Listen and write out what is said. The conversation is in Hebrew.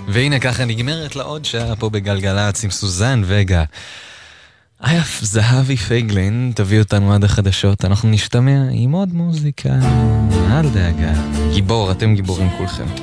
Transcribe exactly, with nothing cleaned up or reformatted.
והנה ככה נגמרת לעוד שעה פה בגלגלצ עם סוזן וגה. אייף זהבי פייגלין תביא אותנו עד החדשות. אנחנו נשתמע עם עוד מוזיקה. אל דאגה. גיבור, אתם גיבורים כולכם.